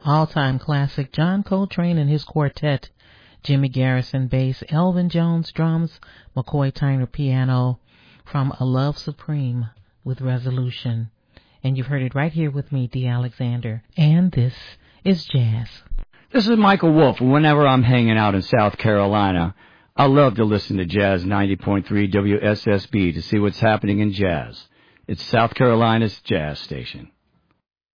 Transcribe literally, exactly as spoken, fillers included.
All-time classic John Coltrane and his quartet, Jimmy Garrison bass, Elvin Jones drums, McCoy Tyner piano, from A Love Supreme with Resolution. And you've heard it right here with me, Dee Alexander. And this is Jazz. This is Michael Wolf. Whenever I'm hanging out in South Carolina, I love to listen to Jazz ninety point three W S S B to see what's happening in jazz. It's South Carolina's jazz station.